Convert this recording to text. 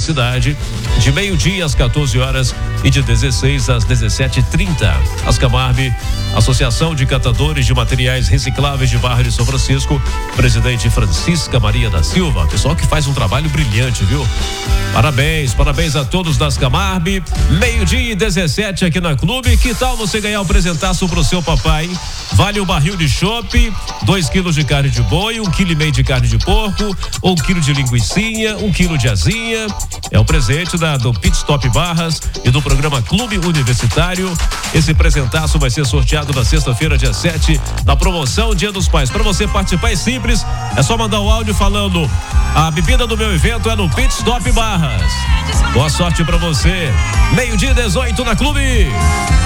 cidade, de meio-dia às 14 horas e de 16 às 17h30. Ascamarbe, Associação de Catadores de Materiais Recicláveis de Barra de São Francisco, presidente Francisca Maria da Silva, pessoal que faz um trabalho brilhante, viu? Parabéns a todos da Ascamarbe. Meio-dia e 17 aqui na Clube. Que tal você ganhar um presentaço pro seu papai? Vale um barril de chopp, 2 quilos de carne de boi, 1,5 kg de carne de porco, ou 1 quilo de linguicinha, 1 quilo de asinha. É o presente do Pit Stop Barras e do programa Clube Universitário. Esse presentaço vai ser sorteado na sexta-feira, dia 7, na promoção Dia dos Pais. Para você participar é simples, é só mandar o áudio falando: a bebida do meu evento é no Pit Stop Barras. Boa sorte para você. Meio-dia 18 na Clube.